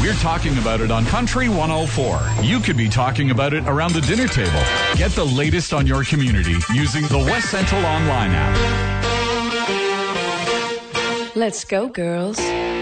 We're talking about it on Country 104. You could be talking about it around the dinner table. Get the latest on your community using the West Central Online app. Let's go, girls.